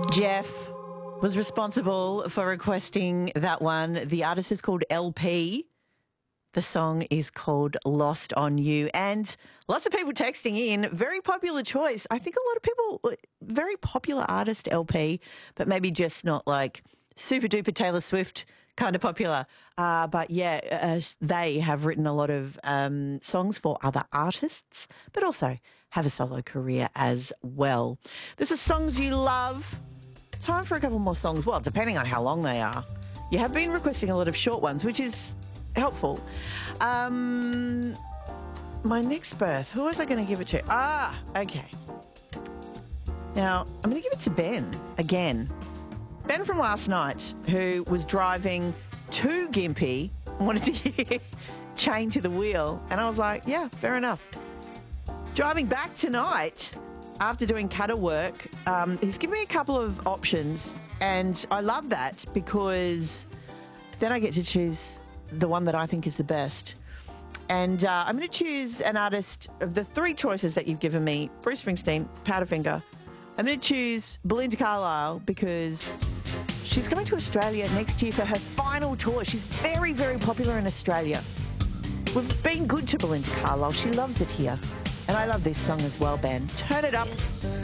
Jeff was responsible for requesting that one. The artist is called LP. The song is called Lost on You. And lots of people texting in. Very popular choice. I think a lot of people, very popular artist, LP, but maybe just not like super duper Taylor Swift kind of popular. But yeah, they have written a lot of songs for other artists, but also have a solo career as well. This is Songs You Love. Time for a couple more songs. Well, depending on how long they are. You have been requesting a lot of short ones, which is helpful. My next birth, who was I going to give it to? Okay. Now, I'm going to give it to Ben again. Ben from last night, who was driving to Gympie, wanted to hear Chained to the Wheel. And I was like, yeah, fair enough. Driving back tonight, after doing cutter work, he's given me a couple of options, and I love that because then I get to choose the one that I think is the best. And I'm going to choose an artist of the three choices that you've given me: Bruce Springsteen, Powderfinger. I'm going to choose Belinda Carlisle because she's coming to Australia next year for her final tour. She's very, very popular in Australia. We've been good to Belinda Carlisle. She loves it here. And I love this song as well, Ben. Turn it up.